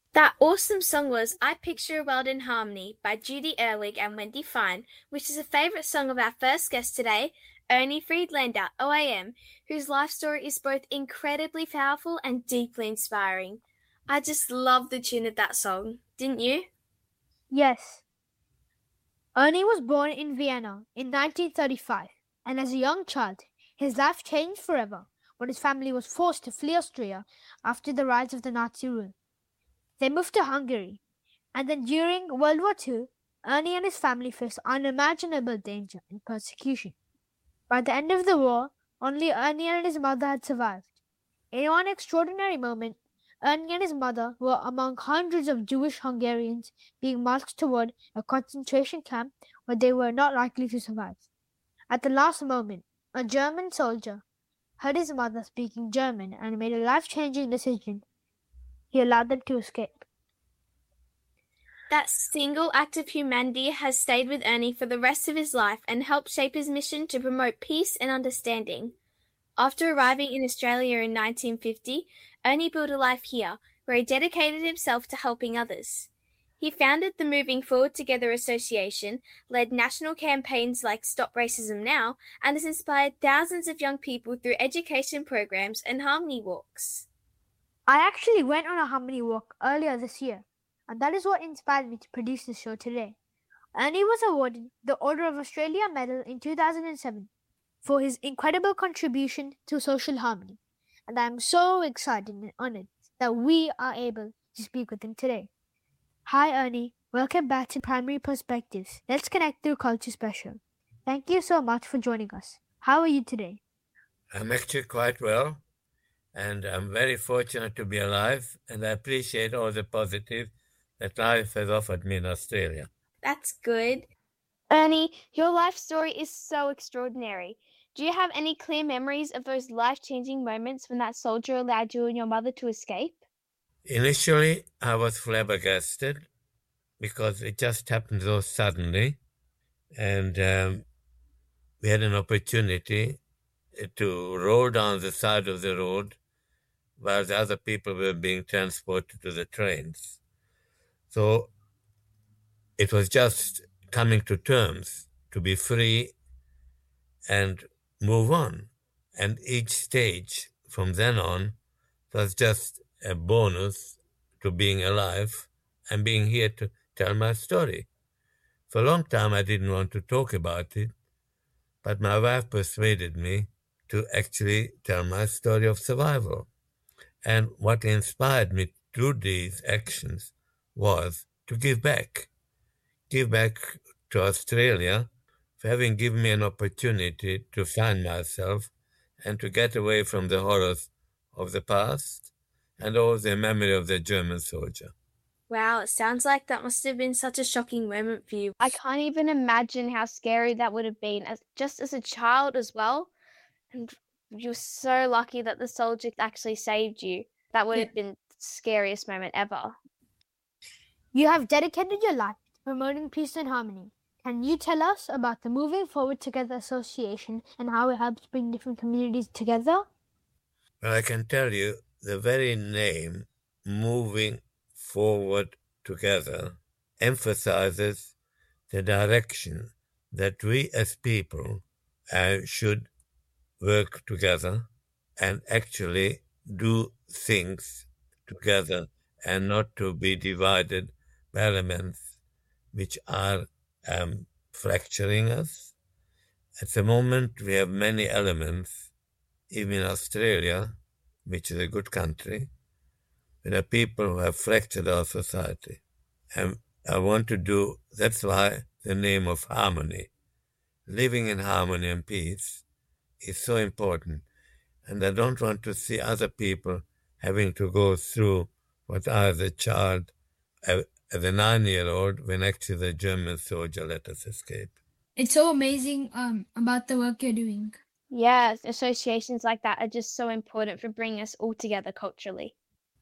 That awesome song was I Picture a World in Harmony by Judy Erwig and Wendy Fine, which is a favourite song of our first guest today, Ernie Friedlander, OAM, whose life story is both incredibly powerful and deeply inspiring. I just love the tune of that song, didn't you? Yes, Ernie was born in Vienna in 1935, and as a young child, his life changed forever when his family was forced to flee Austria after the rise of the Nazi rule. They moved to Hungary, and then during World War II, Ernie and his family faced unimaginable danger and persecution. By the end of the war, only Ernie and his mother had survived. In one extraordinary moment, Ernie and his mother were among hundreds of Jewish Hungarians being marched toward a concentration camp where they were not likely to survive. At the last moment, a German soldier heard his mother speaking German and made a life-changing decision. He allowed them to escape. That single act of humanity has stayed with Ernie for the rest of his life and helped shape his mission to promote peace and understanding. After arriving in Australia in 1950, Ernie built a life here, where he dedicated himself to helping others. He founded the Moving Forward Together Association, led national campaigns like Stop Racism Now, and has inspired thousands of young people through education programs and harmony walks. I actually went on a harmony walk earlier this year, and that is what inspired me to produce this show today. Ernie was awarded the Order of Australia Medal in 2007 for his incredible contribution to social harmony, and I am so excited and honored that we are able to speak with him today. Hi Ernie, welcome back to Primary Perspectives. Let's connect through Culture Special. Thank you so much for joining us. How are you today? I'm actually quite well, and I'm very fortunate to be alive, and I appreciate all the positive that life has offered me in Australia. That's good. Ernie, your life story is so extraordinary. Do you have any clear memories of those life-changing moments when that soldier allowed you and your mother to escape? Initially, I was flabbergasted because it just happened so suddenly, and we had an opportunity to roll down the side of the road while the other people were being transported to the trains. So it was just coming to terms to be free and move on. And each stage from then on was just a bonus to being alive and being here to tell my story. For a long time, I didn't want to talk about it, but my wife persuaded me to actually tell my story of survival. And what inspired me to do these actions was to give back. Give back to Australia for having given me an opportunity to find myself and to get away from the horrors of the past and all the memory of the German soldier. Wow, it sounds like that must have been such a shocking moment for you. I can't even imagine how scary that would have been as a child as well. And you're so lucky that the soldier actually saved you. That would have been the scariest moment ever. You have dedicated your life to promoting peace and harmony. Can you tell us about the Moving Forward Together Association and how it helps bring different communities together? Well, I can tell you the very name, Moving Forward Together, emphasizes the direction that we as people should work together and actually do things together and not to be divided by elements which are fracturing us. At the moment, we have many elements, even in Australia, which is a good country, there are people who have fractured our society. And I want to do, that's why the name of harmony. Living in harmony and peace is so important. And I don't want to see other people having to go through what I, as a child, as a 9-year-old, when actually the German soldier let us escape. It's so amazing about the work you're doing. Yes, associations like that are just so important for bringing us all together culturally.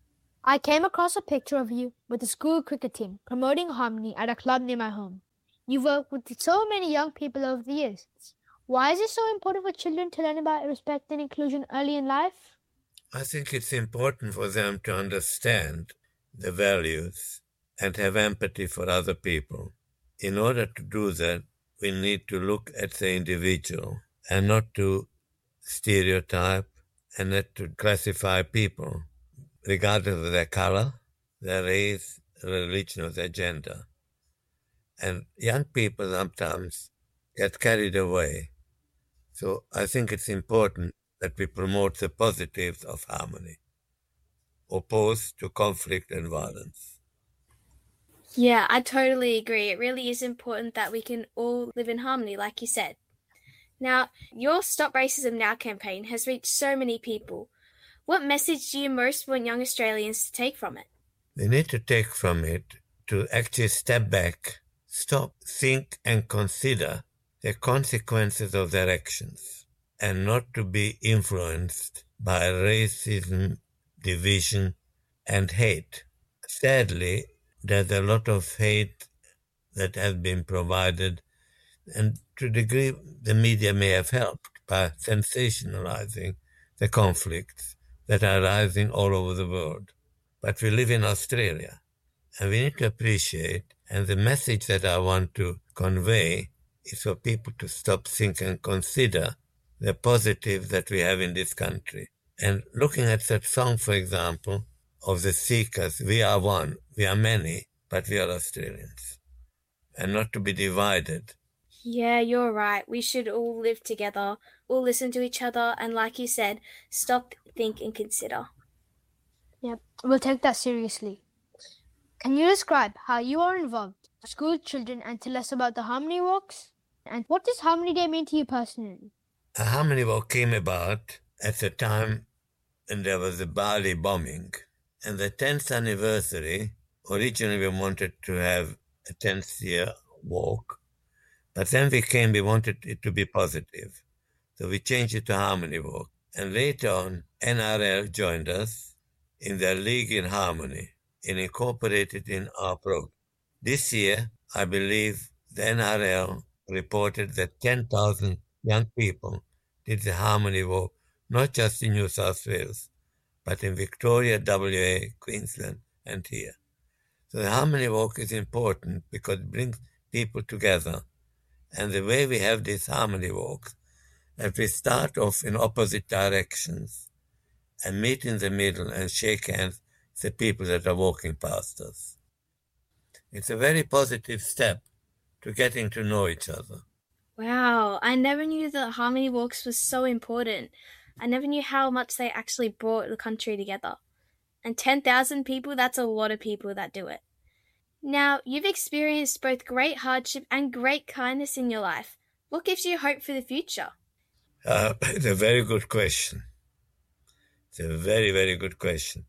I came across a picture of you with the school cricket team promoting harmony at a club near my home. You've worked with so many young people over the years. Why is it so important for children to learn about respect and inclusion early in life? I think it's important for them to understand the values, and have empathy for other people. In order to do that, we need to look at the individual and not to stereotype and not to classify people regardless of their color, their race, religion, or their gender. And young people sometimes get carried away. So I think it's important that we promote the positives of harmony, opposed to conflict and violence. Yeah, I totally agree. It really is important that we can all live in harmony, like you said. Now, your Stop Racism Now campaign has reached so many people. What message do you most want young Australians to take from it? They need to take from it to actually step back, stop, think, and consider the consequences of their actions, and not to be influenced by racism, division, and hate. Sadly, there's a lot of hate that has been provided, and to a degree the media may have helped by sensationalizing the conflicts that are rising all over the world. But we live in Australia, and we need to appreciate, and the message that I want to convey is for people to stop, think, and consider the positive that we have in this country. And looking at that song, for example, of the Seekers, we are one, we are many, but we are Australians, and not to be divided. Yeah, you're right. We should all live together, all listen to each other, and like you said, stop, think, and consider. Yep, we'll take that seriously. Can you describe how you are involved with school children and tell us about the Harmony Walks? And what does Harmony Day mean to you personally? A Harmony Walk came about at the time when there was the Bali bombing, and the 10th anniversary, originally we wanted to have a 10th year walk, but then we wanted it to be positive. So we changed it to Harmony Walk. And later on, NRL joined us in their League in Harmony and incorporated in our program. This year, I believe the NRL reported that 10,000 young people did the Harmony Walk, not just in New South Wales, but in Victoria, WA, Queensland, and here. So the Harmony Walk is important because it brings people together. And the way we have these Harmony Walks, that we start off in opposite directions and meet in the middle and shake hands with the people that are walking past us. It's a very positive step to getting to know each other. Wow, I never knew that Harmony Walks was so important. I never knew how much they actually brought the country together. And 10,000 people, that's a lot of people that do it. Now, you've experienced both great hardship and great kindness in your life. What gives you hope for the future? It's a very good question. It's a very, very good question.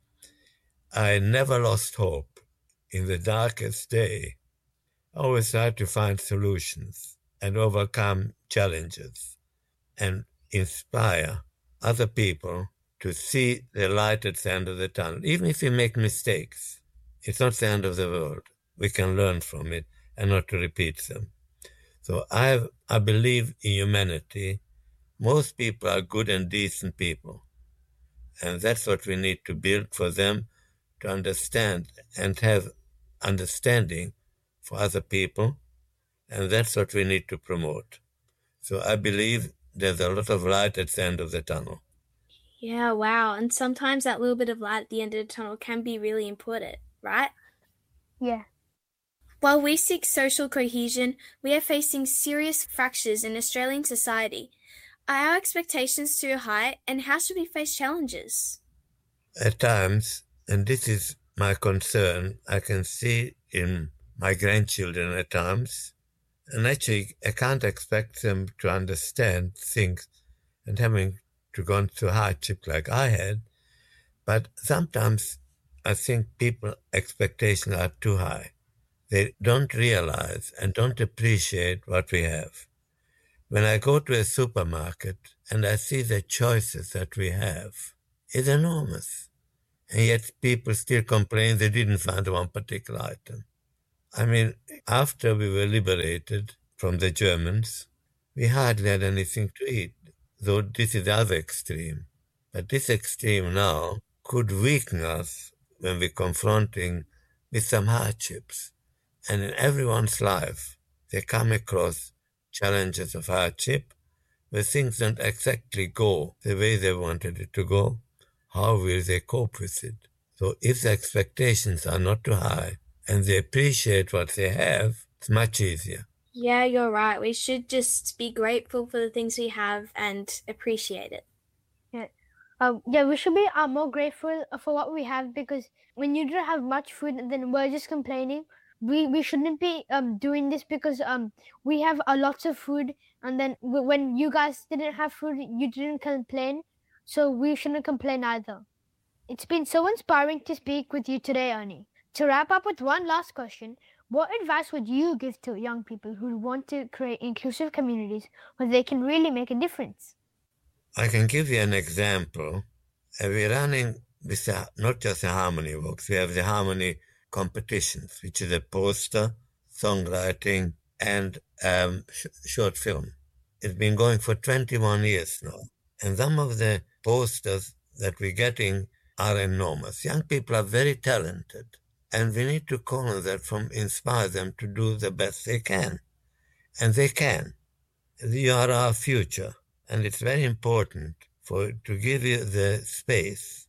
I never lost hope. In the darkest day, I always tried to find solutions and overcome challenges and inspire other people to see the light at the end of the tunnel. Even if we make mistakes, it's not the end of the world. We can learn from it and not to repeat them. So I believe in humanity. Most people are good and decent people. And that's what we need to build for them to understand and have understanding for other people. And that's what we need to promote. So I believe there's a lot of light at the end of the tunnel. Yeah, wow. And sometimes that little bit of light at the end of the tunnel can be really important, right? Yeah. While we seek social cohesion, we are facing serious fractures in Australian society. Are our expectations too high, and how should we face challenges? At times, and this is my concern, I can see in my grandchildren at times, and actually I can't expect them to understand things and having to go through hardship like I had, but sometimes I think people's expectations are too high. They don't realize and don't appreciate what we have. When I go to a supermarket and I see the choices that we have, it's enormous. And yet people still complain they didn't find one particular item. I mean, after we were liberated from the Germans, we hardly had anything to eat, though this is the other extreme. But this extreme now could weaken us when we're confronting with some hardships. And in everyone's life, they come across challenges of hardship where things don't exactly go the way they wanted it to go. How will they cope with it? So if the expectations are not too high and they appreciate what they have, it's much easier. Yeah, you're right. We should just be grateful for the things we have and appreciate it. We should be more grateful for what we have, because when you don't have much food and then we're just complaining, we shouldn't be doing this, because we have a lot of food, and then when you guys didn't have food, you didn't complain, so we shouldn't complain either. It's been so inspiring to speak with you today, Ernie. To wrap up with one last question, what advice would you give to young people who want to create inclusive communities where they can really make a difference? I can give you an example. We're running with not just the Harmony Walks, we have the Harmony competitions, which is a poster, songwriting, and short film. It's been going for 21 years now. And some of the posters that we're getting are enormous. Young people are very talented, and we need to corner that from inspire them to do the best they can. And they can. You are our future. And it's very important to give you the space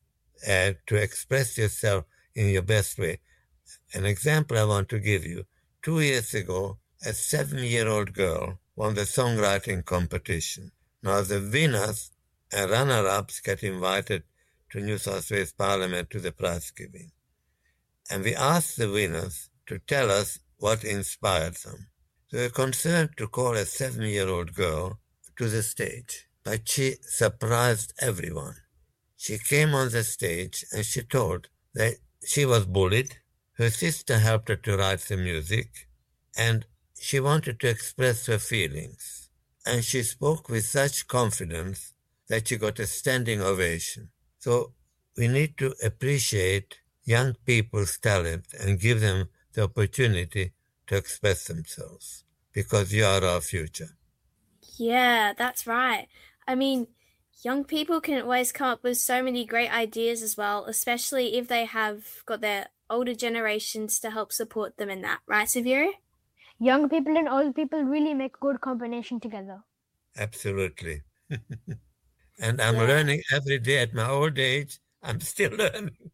to express yourself in your best way. An example I want to give you. 2 years ago, a 7-year-old girl won the songwriting competition. Now the winners and runner-ups get invited to New South Wales Parliament to the prize giving. And we asked the winners to tell us what inspired them. They were concerned to call a 7-year-old girl to the stage, but she surprised everyone. She came on the stage and she told that she was bullied. Her sister helped her to write the music, and she wanted to express her feelings. And she spoke with such confidence that she got a standing ovation. So we need to appreciate young people's talent and give them the opportunity to express themselves, because you are our future. Yeah, that's right. I mean, young people can always come up with so many great ideas as well, especially if they have got their older generations to help support them in that. Right, Saverio? Young people and old people really make a good combination together. Absolutely. And I'm learning every day. At my old age, I'm still learning.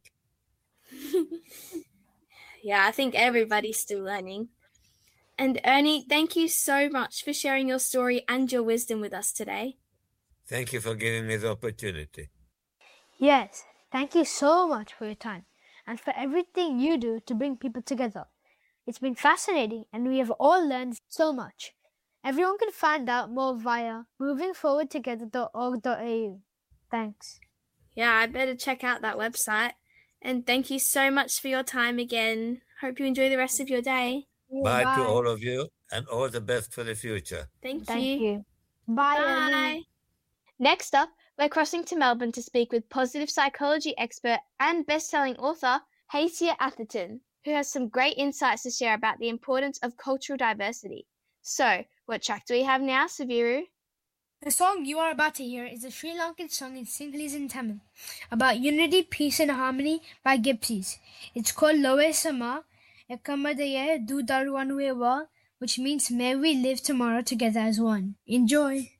Yeah, I think everybody's still learning. And Ernie, thank you so much for sharing your story and your wisdom with us today. Thank you for giving me the opportunity. Yes, thank you so much for your time and for everything you do to bring people together. It's been fascinating and we have all learned so much. Everyone can find out more via movingforwardtogether.org.au. Thanks. Yeah, I better check out that website. And thank you so much for your time again. Hope you enjoy the rest of your day. Bye to all of you, and all the best for the future. Thank Thank you. you. Bye. Bye. Next up, we're crossing to Melbourne to speak with positive psychology expert and best-selling author Hacia Atherton, who has some great insights to share about the importance of cultural diversity. So, what track do we have now, Saviru? The song you are about to hear is a Sri Lankan song in Sinhalese and Tamil about unity, peace and harmony by Gypsies. It's called Loe Sama Ekamadaya Du Daruanuewa, which means may we live tomorrow together as one. Enjoy!